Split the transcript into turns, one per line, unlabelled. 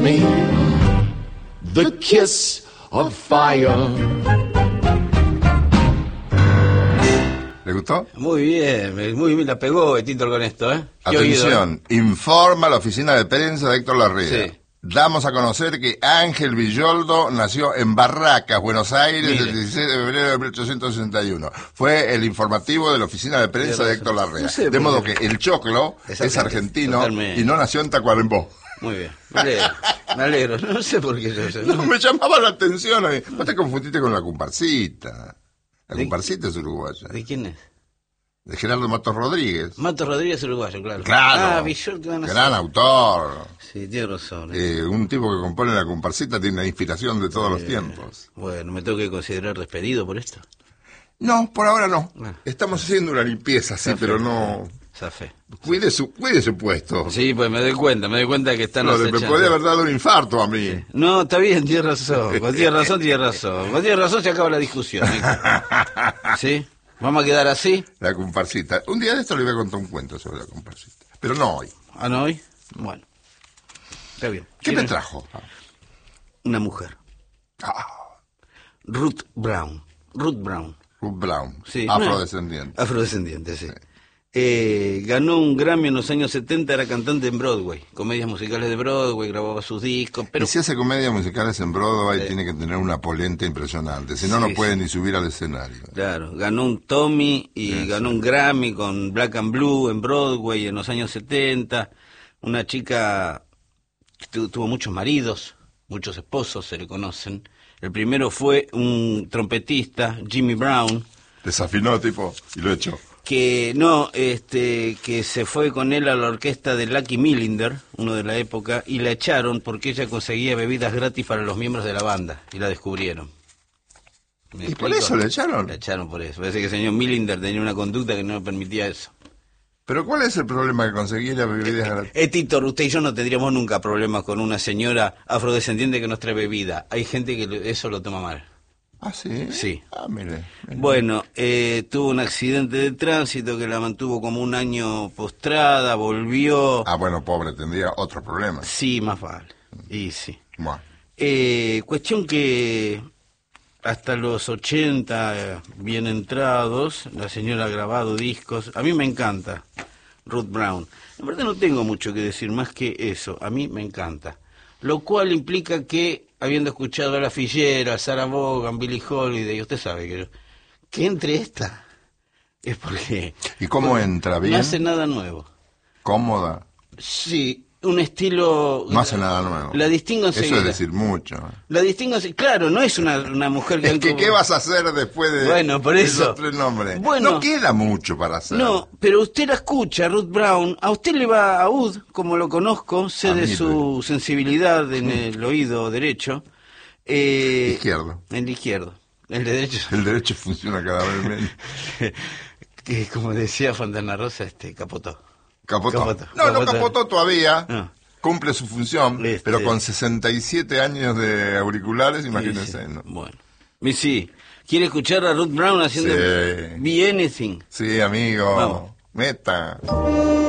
me the kiss of fire.
¿Le gustó?
Muy bien, la pegó Betito con esto, ¿eh?
Atención, informa la oficina de prensa de Héctor Larrea.
Sí.
Damos a conocer que Ángel Villoldo nació en Barracas, Buenos Aires, el 16 de febrero de 1861. Fue el informativo de la oficina de prensa de Héctor Larrea.
No sé
de modo
qué.
que el choclo es argentino
Totalmente.
y no nació en Tacuarembó.
Muy bien, me alegro. No sé por qué yo sé.
No, me llamaba la atención. Vos te confundiste con la comparsita. La
¿De
comparsita es uruguaya.
¿De quién es?
De Gerardo Matos Rodríguez.
Matos Rodríguez uruguayo, claro.
Claro.
Villoldo, ¿qué van a hacer?
Gran autor.
Sí, tiene razón.
Un tipo que compone la comparsita tiene la inspiración de todos los tiempos.
Bueno, ¿me tengo que considerar despedido por esto?
No, por ahora no.
Ah.
Estamos haciendo una limpieza, sí, pero no...
Zafé.
Cuide su puesto.
Sí, pues me doy cuenta que están
No, me
acechando.
podría haber dado un infarto a mí.
No, está bien, tiene razón. Cuando tiene razón, se acaba la discusión. ¿Sí? ¿Vamos a quedar así?
La comparsita. Un día de esto le voy a contar un cuento sobre la comparsita. Pero no hoy.
¿Ah, no hoy? Bueno. Está bien.
¿Qué me trajo?
Una mujer.
Ah,
Ruth Brown.
Ruth Brown.
Sí.
Afrodescendiente.
Afrodescendiente, sí. Ganó un Grammy en los años 70, era cantante en Broadway, comedias musicales de Broadway, grababa sus discos, pero...
Y si hace comedias musicales en Broadway, tiene que tener una polenta impresionante, si no, no puede ni subir al escenario.
Claro, ganó un Tommy y
Eso.
ganó un Grammy con Black and Blue en Broadway en los años 70, una chica que tuvo muchos maridos, muchos esposos se le conocen. El primero fue un trompetista, Jimmy Brown,
Desafinó, tipo, y lo echó.
que se fue con él a la orquesta de Lucky Millinder, uno de la época, y la echaron porque ella conseguía bebidas gratis para los miembros de la banda, y la descubrieron. ¿Me
¿Y por
explico?
eso le echaron?
La echaron por eso. Parece que el señor Millinder tenía una conducta que no le permitía eso.
¿Pero cuál es el problema que conseguir bebidas gratis?
Tito, usted y yo no tendríamos nunca problemas con una señora afrodescendiente que nos trae bebida. Hay gente que eso lo toma mal.
¿Ah, sí?
Sí.
Ah, mire.
Bueno, tuvo un accidente de tránsito que la mantuvo como un año postrada, volvió...
Ah, bueno, pobre, tendría otro problema.
Sí, más vale. Y sí.
Bueno.
Cuestión que hasta los 80, bien entrados, la señora ha grabado discos. A mí me encanta Ruth Brown. En verdad no tengo mucho que decir más que eso. A mí me encanta. Lo cual implica que, habiendo escuchado a La Fillera, a Sarah Vaughan, Billie Holiday, usted sabe que entre esta es porque...
¿Y cómo entra? ¿Bien?
No hace nada nuevo.
¿Cómoda?
Sí, un estilo...
No hace nada nuevo.
La distingo enseguida.
Eso es decir mucho.
La distingo, claro, no es una mujer que...
Es que, ¿qué vas a hacer después de
Bueno, por eso.
esos tres nombres?
Bueno,
no queda mucho para hacer.
No, pero usted la escucha, Ruth Brown, a usted le va a Ud, como lo conozco, sé
A
de
mí,
su sensibilidad en el oído derecho.
Izquierdo.
En el izquierdo. El de derecho.
El derecho funciona cada vez menos.
Que como decía Fontana Rosa, capotó.
Capotó. No capotó todavía.
No.
Cumple su función, pero con 67 años de auriculares, imagínense.
Sí.
¿No?
Bueno. Y sí. ¿Quiere escuchar a Ruth Brown haciendo
Sí.
Be Anything?
Sí, amigo.
Vamos.
Meta.